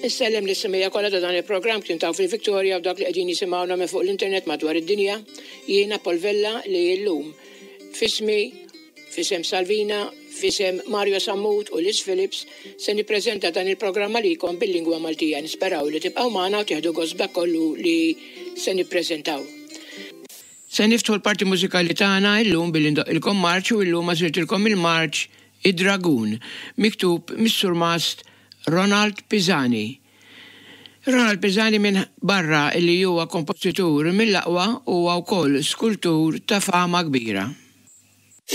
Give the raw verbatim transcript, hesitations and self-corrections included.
Nissellem l-issimija kollha ta' dan il-programm kien taw fil-Victoria u dak li qegħdin jisimgħuna minn fuq l-internet madwar id-dinja. Jiena Polvella li llum fismi, fisem Salvina, fisem Mario Sammut u Liz Phillips se nippreżenta dan il-programm għalikom bil-lingwa Maltija. Nisperaw li tibqgħu magħna u tieħdu gost dak kollu li se nippreżentaw. Se niftħu l-parti mużikali tagħna llum billi ndoqqilkom marċ u llum għażiltilkom il-marċ Id-Dragun, miktub mis-Sur Mast Ronald Pisani. Ronald Pisani minn barra li huwa kompożitur mill-aqwa huwa wkoll skultur ta' fama kbira.